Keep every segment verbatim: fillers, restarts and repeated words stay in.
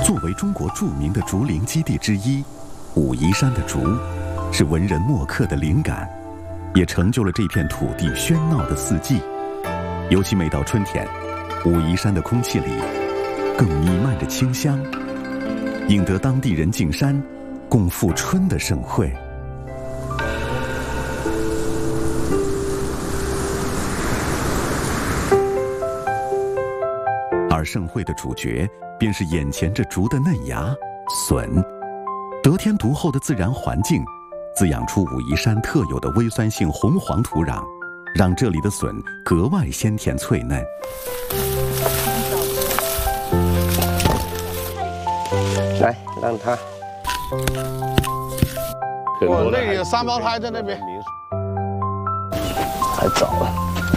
作为中国著名的竹林基地之一，武夷山的竹是文人墨客的灵感，也成就了这片土地喧闹的四季。尤其每到春天，武夷山的空气里更弥漫着清香，引得当地人进山共赴春的盛会。而盛会的主角便是眼前这竹的嫩芽笋。得天独厚的自然环境滋养出武夷山特有的微酸性红黄土壤，让这里的笋格外鲜甜脆嫩。 来，让它。 我那里有三胞胎在那边， 太早了。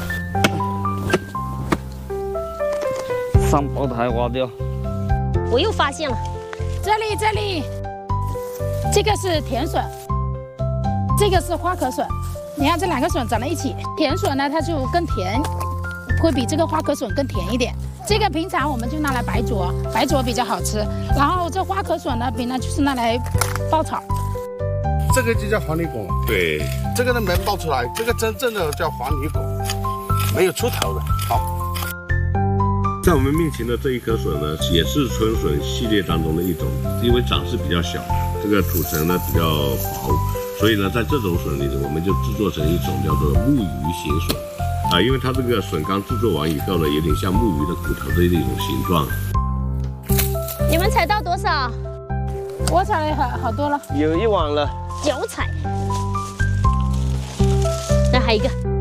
三胞胎挖掉。 我又发现了， 这里这里，这个是甜笋，这个是花壳笋。你看这两个笋长在一起，甜笋呢它就更甜，会比这个花壳笋更甜一点。这个平常我们就拿来白灼，白灼比较好吃。然后这花壳笋呢，平常就是拿来爆炒。 这个就叫黄泥果。对，这个呢没爆出来，这个真正的叫黄泥果，没有出头的。好。 在我们面前的这一棵笋呢，也是春笋系列当中的一种，因为长势比较小，这个土层呢比较薄，所以呢，在这种笋里呢，我们就制作成一种叫做木鱼形笋，啊，因为它这个笋刚制作完以后呢，有点像木鱼的骨头的一种形状。 你们采到多少？ 我采了好好多了， 有一网了。 脚踩，那还有一个。